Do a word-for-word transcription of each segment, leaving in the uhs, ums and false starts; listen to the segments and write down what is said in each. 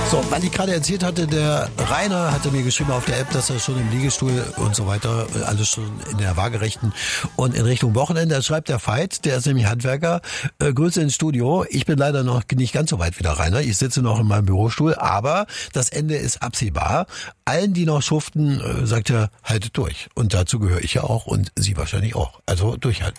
So, weil ich gerade erzählt hatte, der Rainer hatte mir geschrieben auf der App, dass er schon im Liegestuhl und so weiter, alles schon in der Waagerechten und in Richtung Wochenende. Da schreibt der Veit, der ist nämlich Handwerker, äh, Grüße ins Studio. Ich bin leider noch nicht ganz so weit wie der Rainer. Ich sitze noch in meinem Bürostuhl, aber das Ende ist absehbar. Allen, die noch schuften, äh, sagt er, haltet durch. Und dazu gehöre ich ja auch und Sie wahrscheinlich auch. Also durchhalten.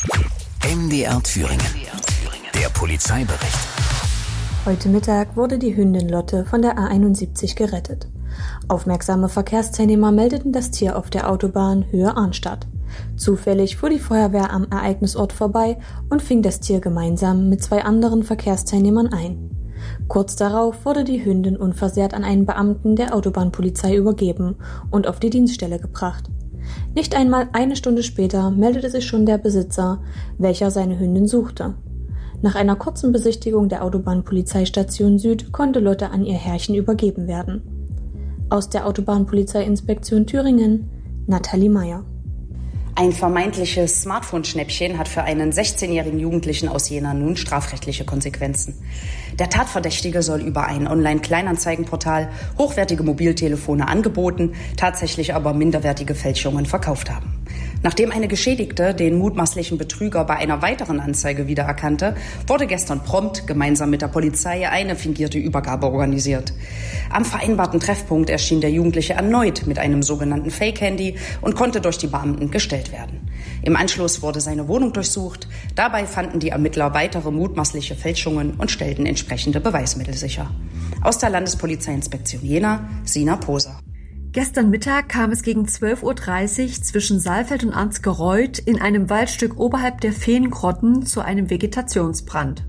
M D R Thüringen. Der Polizeibericht. Heute Mittag wurde die Hündin Lotte von der A einundsiebzig gerettet. Aufmerksame Verkehrsteilnehmer meldeten das Tier auf der Autobahn Höhe Arnstadt. Zufällig fuhr die Feuerwehr am Ereignisort vorbei und fing das Tier gemeinsam mit zwei anderen Verkehrsteilnehmern ein. Kurz darauf wurde die Hündin unversehrt an einen Beamten der Autobahnpolizei übergeben und auf die Dienststelle gebracht. Nicht einmal eine Stunde später meldete sich schon der Besitzer, welcher seine Hündin suchte. Nach einer kurzen Besichtigung der Autobahnpolizeistation Süd konnte Lotte an ihr Herrchen übergeben werden. Aus der Autobahnpolizeiinspektion Thüringen, Nathalie Meyer. Ein vermeintliches Smartphone-Schnäppchen hat für einen sechzehnjährigen Jugendlichen aus Jena nun strafrechtliche Konsequenzen. Der Tatverdächtige soll über ein Online-Kleinanzeigenportal hochwertige Mobiltelefone angeboten, tatsächlich aber minderwertige Fälschungen verkauft haben. Nachdem eine Geschädigte den mutmaßlichen Betrüger bei einer weiteren Anzeige wiedererkannte, wurde gestern prompt gemeinsam mit der Polizei eine fingierte Übergabe organisiert. Am vereinbarten Treffpunkt erschien der Jugendliche erneut mit einem sogenannten Fake-Handy und konnte durch die Beamten gestellt werden. Im Anschluss wurde seine Wohnung durchsucht. Dabei fanden die Ermittler weitere mutmaßliche Fälschungen und stellten entsprechende Beweismittel sicher. Aus der Landespolizeiinspektion Jena, Sina Poser. Gestern Mittag kam es gegen zwölf Uhr dreißig zwischen Saalfeld und Ansgereuth in einem Waldstück oberhalb der Feengrotten zu einem Vegetationsbrand.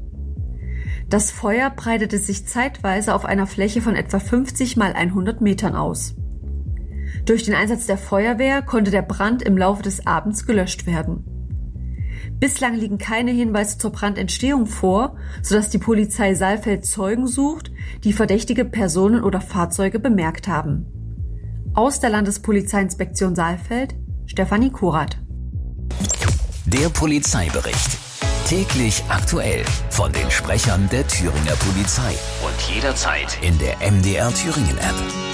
Das Feuer breitete sich zeitweise auf einer Fläche von etwa fünfzig mal hundert Metern aus. Durch den Einsatz der Feuerwehr konnte der Brand im Laufe des Abends gelöscht werden. Bislang liegen keine Hinweise zur Brandentstehung vor, sodass die Polizei Saalfeld Zeugen sucht, die verdächtige Personen oder Fahrzeuge bemerkt haben. Aus der Landespolizeiinspektion Saalfeld, Stefanie Kurath. Der Polizeibericht. Täglich aktuell von den Sprechern der Thüringer Polizei. Und jederzeit in der M D R Thüringen App.